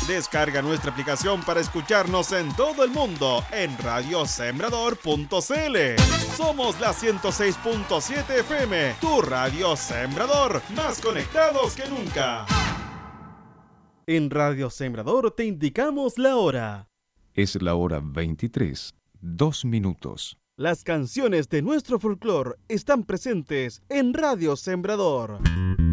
Descarga nuestra aplicación para escucharnos en todo el mundo en radiosembrador.cl. Somos la 106.7 FM, tu radio Sembrador, más conectados que nunca. En Radio Sembrador te indicamos la hora. Es la hora 23, 2 minutos. Las canciones de nuestro folclore están presentes en Radio Sembrador.